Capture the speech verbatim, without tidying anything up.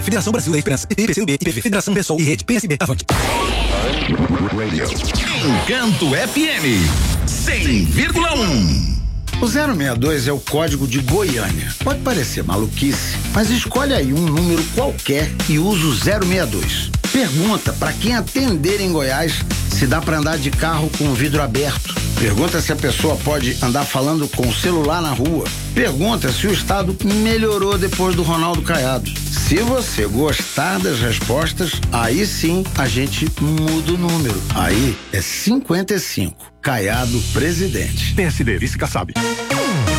Federação Brasil da Esperança. P P, P C U B, I P V, Federação Pessoal e Rede P S B. Avante. Encanto F M cem vírgula um. O zero seis dois é o código de Goiânia. Pode parecer maluquice, mas escolhe aí um número qualquer e usa o zero seis dois. Pergunta para quem atender em Goiás se dá para andar de carro com o vidro aberto. Pergunta se a pessoa pode andar falando com o celular na rua. Pergunta se o estado melhorou depois do Ronaldo Caiado. Se você gostar das respostas, aí sim a gente muda o número. Aí é cinquenta e cinco. Caiado presidente. P S D, vice Kassab.